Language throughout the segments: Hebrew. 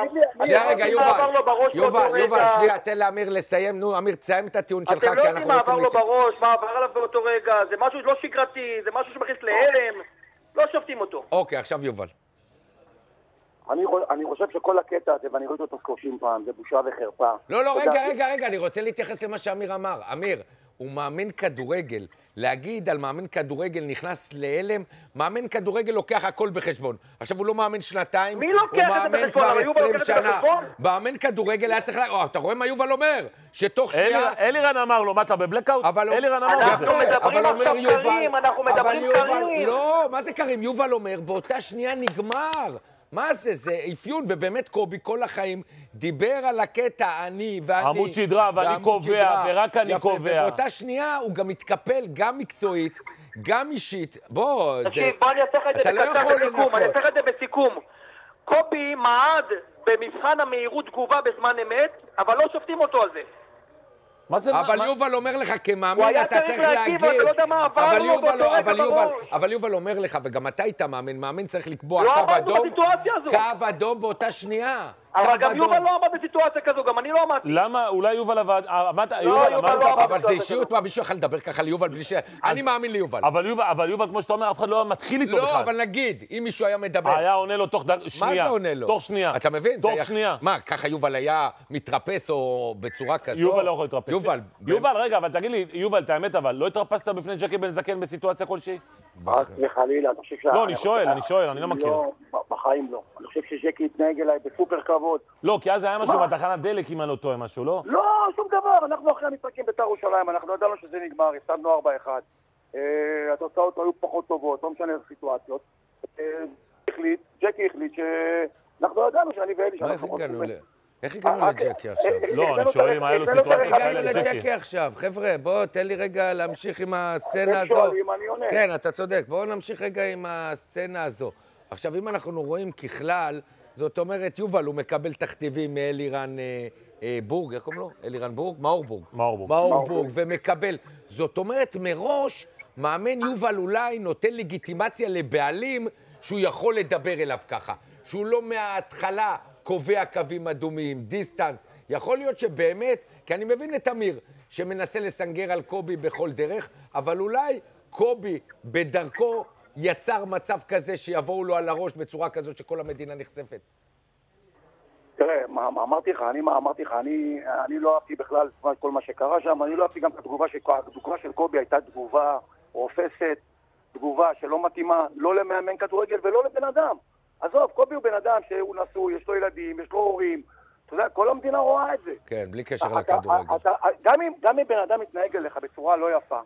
שנייה רגע, יובל, שנייה, תן לאמיר לסיים, נו, אמיר, תסיים את הטיעון שלך, אתם לא יודעים מה עבר לו בראש, מה עבר עליו באותו רגע, זה משהו לא שגרתי, זה משהו שמכניס להלם, לא שופטים אותו. אוקיי, עכשיו יובל. אני חושב שכל הקטע הזה, ואני רואה אותו 30 פעם, זה בושה וחרפה. לא, רגע, אני רוצה להתייחס למה שאמיר אמר. אמיר, הוא מאמן כדורגל. להגיד על מאמן כדורגל נכנס להלם, מאמן כדורגל לוקח הכל בחשבון. עכשיו הוא לא מאמן שנתיים, מי לוקח את זה בחשבון? הוא מאמן כבר 20 שנה. מאמן כדורגל היה צריך אתה רואה מה יובל אומר? שתוך שנייה... אלירן אמר לו, מה אתה בבלקאוט? אלירן אמר לו. אנחנו מדברים קרים. לא, מה זה קרים? יובל אומר, באותה שנייה נגמר. מה זה? זה אפיון, ובאמת קובי כל החיים דיבר על הקטע, אני ואני... עמוד שדרה, ואני קובע, ורק אני קובע. ובאותה שנייה הוא גם מתקפל, גם מקצועית, גם אישית. בוא, תקשיב, בוא אני אעשה לך את זה בסיכום. קובי מעד במבחן המהירות תגובה בזמן אמת, אבל לא שופטים אותו על זה. אבל יובל אומר לך, כמאמן אתה צריך להגיב. אבל יובל אומר לך, וגם אתה היית מאמן צריך לקבוע קו אדום באותה שנייה. אבל גם יובל לא עמד בסיטואציה כזו, גם אני לא עמדתי. למה? אולי יובל עבד... אבל זה אישיות, מה, מישהו יכול לדבר ככה ליובל בלי ש... אני מאמין ליובל. אבל יובל, כמו שאתה אומר, אף אחד לא מתחיל איתו בכלל. לא, אבל נגיד, אם מישהו היה מדבר... היה עונה לו תוך שנייה. מה זה עונה לו? תוך שנייה. אתה מבין? תוך שנייה. מה, ככה יובל היה מתרפס או בצורה כזו? יובל לא יכול להתרפס. יובל, רגע, אבל תגיד לי, יובל, את האמת, אבל לא התרפסת בפני ג'קי בן זקן בסיטואציה כלשהי? וחלילה, אני חושב לא, אני שואל, אני לא מכיר. בחיים לא. אני חושב שג'קי התנהג אליי בסופר כבוד. לא, כי אז היה משהו בתחנת דלק אם אני לא טועה משהו, לא? לא, שום דבר. אנחנו אחרי המשחקים בית"ר ירושלים, אנחנו ידענו שזה נגמר, הפסדנו 4-1. התוצאות היו פחות טובות, לא משנה סיטואציות. ג'קי החליט שאנחנו ידענו שאני ואלי שאנחנו איך הגענו לג'קי עכשיו? לא, אני שואל אם היה לו סיטואציה כאלה לג'קי עכשיו. חבר'ה, בוא, תן לי רגע להמשיך עם הסצנה הזו. כן, אתה צודק. בואו נמשיך רגע עם הסצנה הזו. עכשיו, אם אנחנו רואים ככלל, זאת אומרת, יובל, הוא מקבל תכתיבים מאלירן בורג, איך קוראים לו? אלירן בורג? מאור בורג, ומקבל. זאת אומרת, מראש, מאמן יובל אולי נותן לגיטימציה לבעלים שהוא יכול לדבר אליו ככה. שהוא לא מההתחלה קובע קווים אדומים, דיסטנס. יכול להיות שבאמת, כי אני מבין את אמיר, שמנסה לסנגר על קובי בכל דרך, אבל אולי קובי בדרכו יצר מצב כזה שיבואו לו על הראש בצורה כזו שכל המדינה נחשפת. תראה, אמרתי לך, אני לא אהבתי בכלל כל מה שקרה שם, אני לא אהבתי גם את התגובה של קובי, הייתה תגובה רופסת, תגובה שלא מתאימה, לא למאמן כדורגל ולא לבן אדם. עזוב, קובי הוא בן אדם שהוא נשוי, יש לו ילדים, יש לו הורים, אתה יודע, כל המדינה רואה את זה. כן, בלי קשר לכדורגל. גם אם בן אדם מתנהג אליך בצורה לא יפה,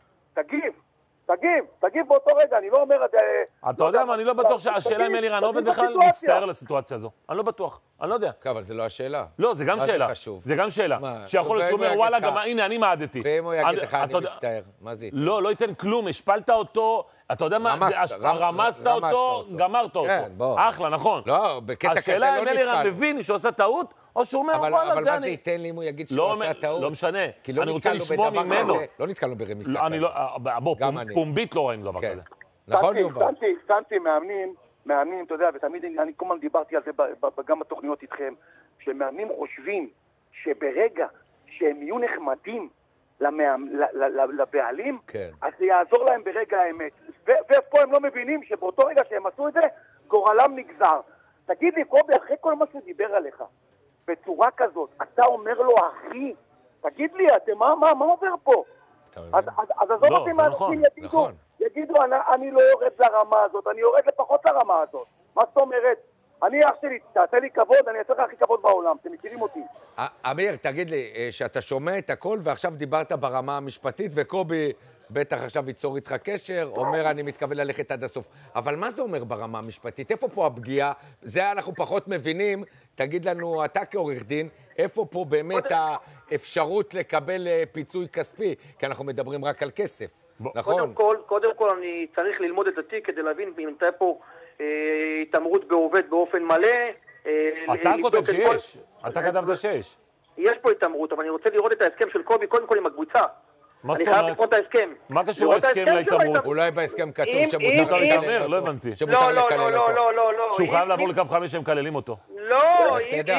תגיב באותו רגע, אני לא אומר... אתה יודע מה, אני לא בטוח שהשאלה אם אלירן עובד בכלל מצטער לסיטואציה הזו. אני לא בטוח, אני לא יודע. אבל זה לא השאלה. לא, זה גם שאלה. זה גם שאלה. שיכול להיות שהוא אומר, וואלה, גם הנה, אני מעדתי. ואם הוא יגיד לך, אני מצטער, מה זה ייתן? לא ייתן כלום, השפלת אותו, אתה יודע מה, רמזת אותו, גמרת אותו. אחלה, נכון. לא, בקטע כזה לא השאלה אם אלירן מבין שהוא עושה טעות, או שהוא אומר, וואלה, זה אני. אבל מה זה ייתן לי אם הוא יגיד שהוא עשה טעות? לא משנה, אני רוצה לשמוע ממנו. לא נתקלנו ברמיסה כזה. בוא, פומבית לא ראינו דבר כזה. נכון, יובל? שמתי מאמנים, אתה יודע, ותמיד אני כל הזמן דיברתי על זה גם בתוכניות איתכם, שמאמנים חושבים שברגע שהם יהיו נחמדים לבעלים, אז זה יעזור להם ברגע האמת. ופה הם לא מבינים שבאותו רגע שהם עשו את זה, גורלם נגזר. תגיד לי, קובי, אחרי כל מה שדיבר עליך, בצורה כזאת, אתה אומר לו, אחי, תגיד לי, מה עובר פה? אז עזוב אותי מהאנשים יגידו, אני לא יורד לרמה הזאת, אני יורד לפחות לרמה הזאת. מה זאת אומרת? אני אח שלי, תעשה לי כבוד, אני אעשה לך הכי כבוד בעולם, אתם מכירים אותי. אמיר, תגיד לי, שאתה שומע את הכל ועכשיו דיברת ברמה המשפטית, וקובי בטח עכשיו ייצור איתך קשר, אומר אני מתכוון ללכת עד הסוף. אבל מה זה אומר ברמה המשפטית? איפה פה הפגיעה? זה אנחנו פחות מבינים. תגיד לנו, אתה כעורך דין, איפה פה באמת האפשרות לקבל פיצוי כספי? כי אנחנו מדברים רק על כסף, נכון? קודם כל אני צריך ללמוד את התיק כדי להבין אם אתה פה התאמרות בעובד באופן מלא. אתה כותב שיש, אתה כתבת שיש. יש פה התאמרות, אבל אני רוצה לראות את ההסכם של קובי קודם כל עם הקבוצה. אני חייב לקרוא את ההסכם. מה קשור ההסכם להתאמרות? אולי בהסכם כתוב שמותר לקלל, לא הבנתי. לא. שהוא חייב לעבור לקו 5 שהם מקללים אותו. לא,